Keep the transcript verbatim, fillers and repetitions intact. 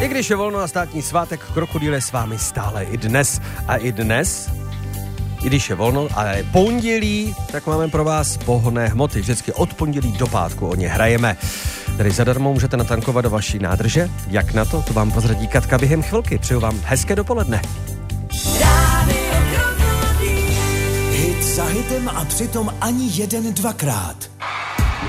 I když je volno a státní svátek, Krokodýle s vámi stále i dnes. A i dnes, i když je volno a je pondělí, tak máme pro vás pohonné hmoty. Vždycky od pondělí do pátku o ně hrajeme. Tady zadarmo můžete natankovat do vaší nádrže. Jak na to? To vám pozradí Katka během chvilky. Přeju vám hezké dopoledne. Hit za hitem a přitom ani jeden dvakrát.